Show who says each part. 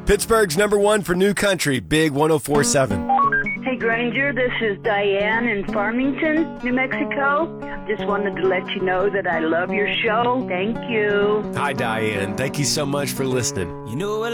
Speaker 1: Pittsburgh's number one for new country, Big 104.7.
Speaker 2: Hey, Granger, this is Diane in Farmington, New Mexico. Just wanted to let you know that I love your show. Thank you.
Speaker 1: Hi, Diane. Thank you so much for listening.
Speaker 3: You know,